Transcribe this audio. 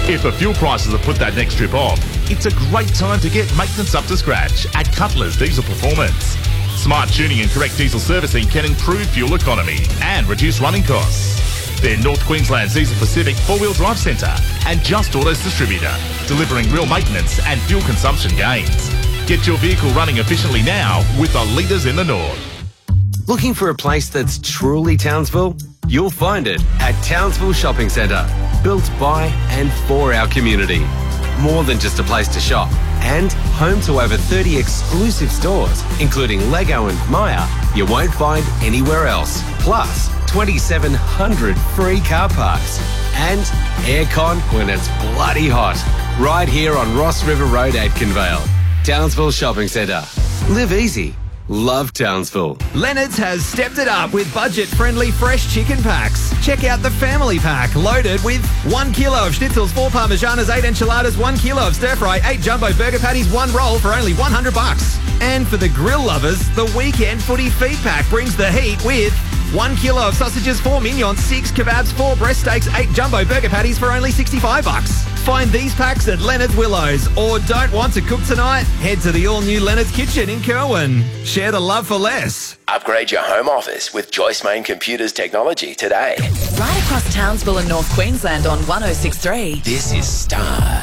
If the fuel prices have put that next trip off, it's a great time to get maintenance up to scratch at Cutler's Diesel Performance. Smart tuning and correct diesel servicing can improve fuel economy and reduce running costs. They're North Queensland's Diesel Pacific 4-wheel drive centre and Just Autos distributor, delivering real maintenance and fuel consumption gains. Get your vehicle running efficiently now with the leaders in the North. Looking for a place that's truly Townsville? You'll find it at Townsville Shopping Centre, built by and for our community. More than just a place to shop, and home to over 30 exclusive stores, including Lego and Myer, you won't find anywhere else. Plus, 2,700 free car parks and aircon when it's bloody hot. Right here on Ross River Road, Aitkenvale. Townsville Shopping Centre. Live easy. Love Townsville. Leonard's has stepped it up with budget-friendly fresh chicken packs. Check out the family pack, loaded with 1 kilo of schnitzels, 4 parmesanas, 8 enchiladas, 1 kilo of stir-fry, 8 jumbo burger patties, 1 roll for only $100. And for the grill lovers, the weekend footy feed pack brings the heat with 1 kilo of sausages, 4 mignons, 6 kebabs, 4 breast steaks, 8 jumbo burger patties for only $65. Find these packs at Leonard's Willows. Or don't want to cook tonight? Head to the all-new Leonard's Kitchen in Kerwin. Share the love for less. Upgrade your home office with Joyce Main Computers technology today. Right across Townsville and North Queensland on 106.3. This is Star.